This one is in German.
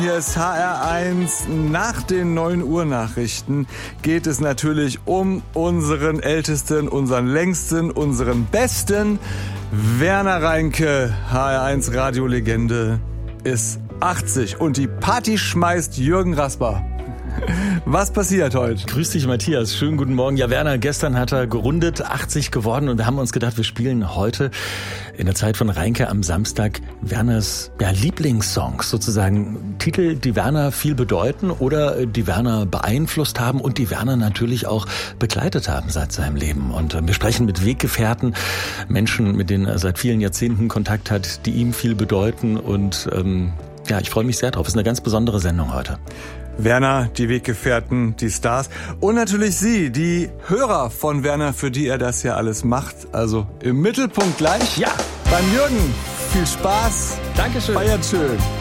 Hier ist HR1. Nach den 9 Uhr Nachrichten geht es natürlich um unseren Ältesten, unseren Längsten, unseren Besten. Werner Reinke, HR1 Radiolegende, ist 80 und die Party schmeißt Jürgen Rasper. Was passiert heute? Grüß dich, Matthias. Schönen guten Morgen. Ja, Werner, gestern hat er gerundet, 80 geworden, und wir haben uns gedacht, wir spielen heute in der Zeit von Reinke am Samstag Werners Lieblingssongs, sozusagen Titel, die Werner viel bedeuten oder die Werner beeinflusst haben und die Werner natürlich auch begleitet haben seit seinem Leben. Und wir sprechen mit Weggefährten, Menschen, mit denen er seit vielen Jahrzehnten Kontakt hat, die ihm viel bedeuten, und ich freue mich sehr drauf. Es ist eine ganz besondere Sendung heute. Werner, die Weggefährten, die Stars und natürlich Sie, die Hörer von Werner, für die er das ja alles macht. Also im Mittelpunkt gleich. Ja. Beim Jürgen. Viel Spaß. Dankeschön. Feiert schön.